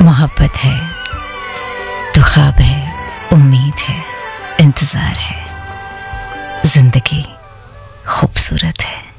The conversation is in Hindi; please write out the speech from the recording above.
मोहब्बत है तो ख्वाब है, उम्मीद है, इंतज़ार है, जिंदगी खूबसूरत है।